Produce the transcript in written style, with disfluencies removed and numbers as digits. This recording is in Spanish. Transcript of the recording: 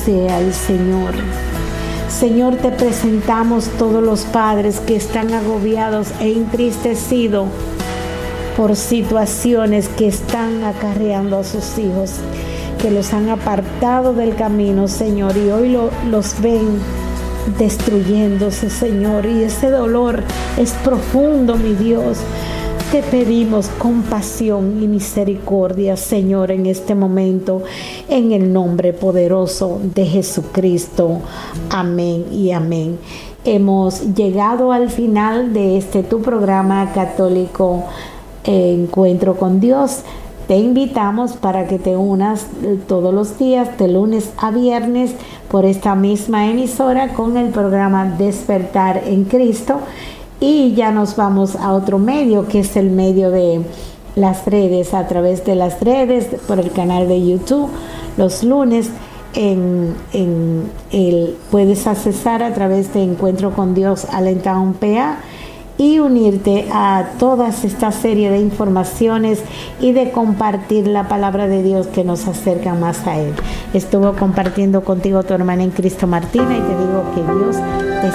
sea el Señor. Señor, te presentamos todos los padres que están agobiados e entristecidos por situaciones que están acarreando a sus hijos, que los han apartado del camino, Señor, y hoy los ven destruyéndose, Señor, y ese dolor es profundo, mi Dios. Te pedimos compasión y misericordia, Señor, en este momento, en el nombre poderoso de Jesucristo. Amén y amén. Hemos llegado al final de tu programa católico Encuentro con Dios. Te invitamos para que te unas todos los días, de lunes a viernes, por esta misma emisora con el programa Despertar en Cristo. Y ya nos vamos a otro medio, que es el medio de las redes, a través de las redes, por el canal de YouTube. Los lunes puedes accesar a través de Encuentro con Dios Allentown PA y unirte a toda esta serie de informaciones y de compartir la palabra de Dios que nos acerca más a Él. Estuvo compartiendo contigo tu hermana en Cristo, Martina, y te digo que Dios te